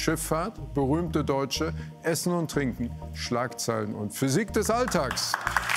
Schifffahrt, berühmte Deutsche, Essen und Trinken, Schlagzeilen und Physik des Alltags.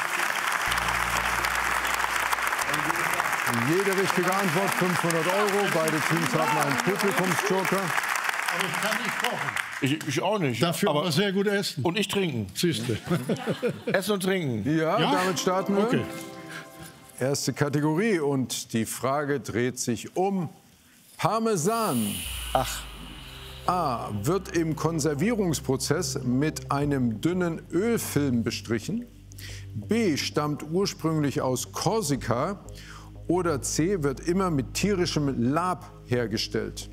Jede richtige Antwort 500 €. Beide Teams haben einen Publikumsjoker. Aber ich kann nicht kochen. Ich auch nicht. Dafür aber sehr gut essen. Und ich trinken. Siehste. Essen und trinken. Ja, damit starten wir. Okay. Erste Kategorie und die Frage dreht sich um Parmesan. Ach. A. Wird im Konservierungsprozess mit einem dünnen Ölfilm bestrichen. B. Stammt ursprünglich aus Korsika. Oder C. Wird immer mit tierischem Lab hergestellt.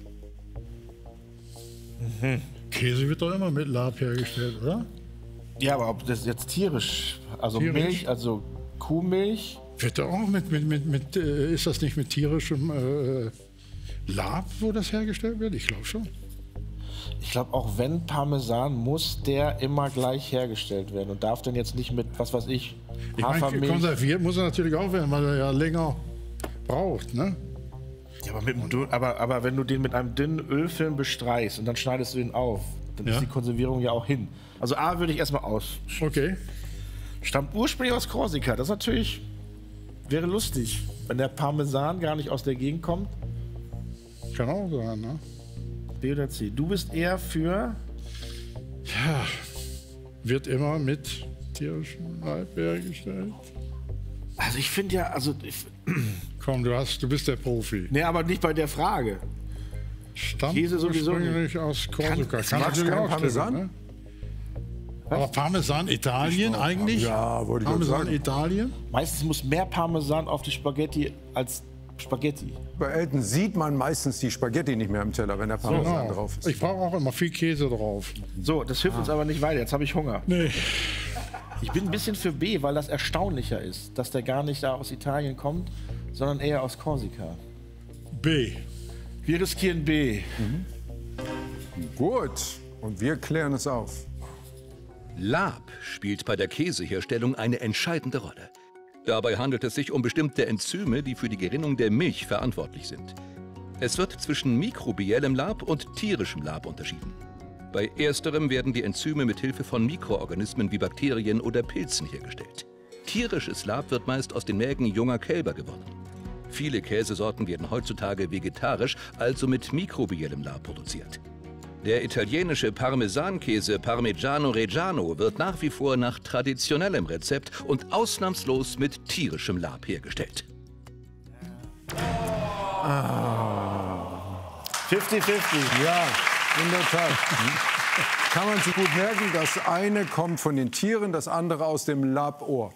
Käse wird doch immer mit Lab hergestellt, oder? Ja, aber ob das jetzt tierisch, also Tierisch? Milch, also Kuhmilch. Wird doch auch ist das nicht mit tierischem Lab, wo das hergestellt wird? Ich glaube schon. Ich glaube, auch wenn Parmesan, muss der immer gleich hergestellt werden und darf dann jetzt nicht mit, was weiß ich, Ich meine, Hafermilch. konserviert muss er natürlich auch werden, weil er ja länger braucht, ne? Ja, aber wenn du den mit einem dünnen Ölfilm bestreichst und dann schneidest du ihn auf, dann Ja. ist die Konservierung ja auch hin. Also A würde ich erstmal aus. Okay. Stammt ursprünglich aus Korsika. Das natürlich wäre lustig, wenn der Parmesan gar nicht aus der Gegend kommt. Kann auch sein, ne? B oder C. Du bist eher für... Ja, wird immer mit tierischem Leib hergestellt. Also ich finde ja, Komm, du bist der Profi. nee, aber nicht bei der Frage. Stammt Käse sowieso ursprünglich aus Korsika. magst natürlich keinen auch Parmesan? stimmen, ne? Aber Parmesan Italien eigentlich? Ja, wollte ich gerade Parmesan sagen. Italien? Meistens muss mehr Parmesan auf die Spaghetti als Spaghetti. Bei Eltern sieht man meistens die Spaghetti nicht mehr im Teller, wenn der Parmesan Genau. drauf ist. Ich brauche auch immer viel Käse drauf. So, das hilft uns aber nicht weiter. Jetzt habe ich Hunger. Nee. Ich bin ein bisschen für B, weil das erstaunlicher ist, dass der gar nicht da aus Italien kommt, sondern eher aus Korsika. B. Wir riskieren B. Gut, und wir klären es auf. Lab spielt bei der Käseherstellung eine entscheidende Rolle. Dabei handelt es sich um bestimmte Enzyme, die für die Gerinnung der Milch verantwortlich sind. Es wird zwischen mikrobiellem Lab und tierischem Lab unterschieden. Bei ersterem werden die Enzyme mit Hilfe von Mikroorganismen wie Bakterien oder Pilzen hergestellt. Tierisches Lab wird meist aus den Mägen junger Kälber gewonnen. Viele Käsesorten werden heutzutage vegetarisch, also mit mikrobiellem Lab produziert. Der italienische Parmesankäse Parmigiano Reggiano wird nach wie vor nach traditionellem Rezept und ausnahmslos mit tierischem Lab hergestellt. 50-50. Ja, in der Tat. Kann man sich gut merken, das eine kommt von den Tieren, das andere aus dem Labohr.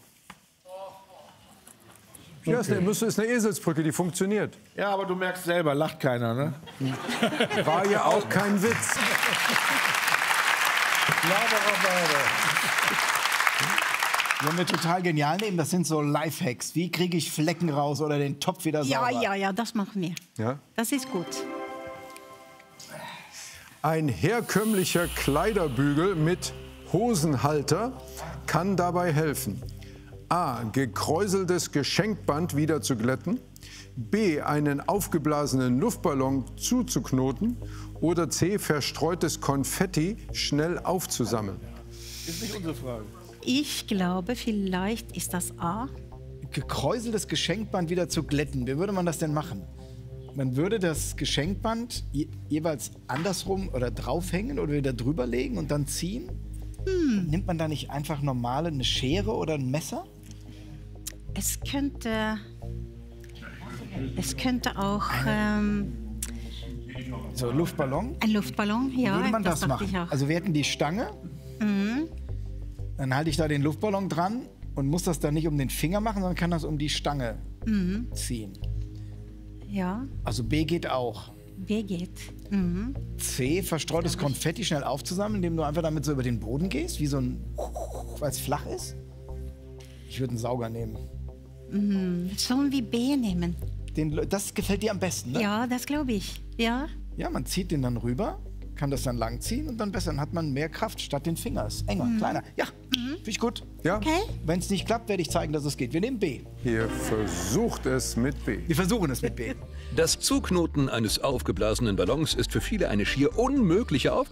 Ja, ist eine Eselsbrücke, die funktioniert. Ja, aber du merkst selber, lacht keiner, ne? War ja auch kein Witz. Wenn wir total genial nehmen, das sind so Lifehacks. Wie kriege ich Flecken raus oder den Topf wieder sauber? Ja, das machen wir. Ja? Das ist gut. Ein herkömmlicher Kleiderbügel mit Hosenhalter kann dabei helfen. A. Gekräuseltes Geschenkband wieder zu glätten. B. Einen aufgeblasenen Luftballon zuzuknoten. Oder C. Verstreutes Konfetti schnell aufzusammeln. Ist nicht unsere Frage. Ich glaube, vielleicht ist das A. Gekräuseltes Geschenkband wieder zu glätten. Wie würde man das denn machen? Man würde das Geschenkband jeweils andersrum oder draufhängen oder wieder drüber legen und dann ziehen? Nimmt man da nicht einfach normale eine Schere oder ein Messer? Es könnte auch So Luftballon? ein Luftballon, ja. Würde man das dachte ich machen? auch. Also wir hätten die Stange, dann halte ich da den Luftballon dran und muss das dann nicht um den Finger machen, sondern kann das um die Stange ziehen. Ja, Also B geht auch. B geht. C, verstreutes Konfetti schnell aufzusammeln, indem du einfach damit so über den Boden gehst, wie so ein, weil es flach ist. Ich würde einen Sauger nehmen. Sollen wir B nehmen? Das gefällt dir am besten, ne? Ja, das glaube ich. Ja. Ja, man zieht den dann rüber, kann das dann langziehen und dann besser. Dann hat man mehr Kraft statt den Finger. Ist enger, kleiner. Ja, finde ich gut. Ja? Okay. Wenn es nicht klappt, werde ich zeigen, dass es geht. Wir nehmen B. Ihr versucht es mit B. Wir versuchen es mit B. Das Zuknoten eines aufgeblasenen Ballons ist für viele eine schier unmögliche Aufgabe.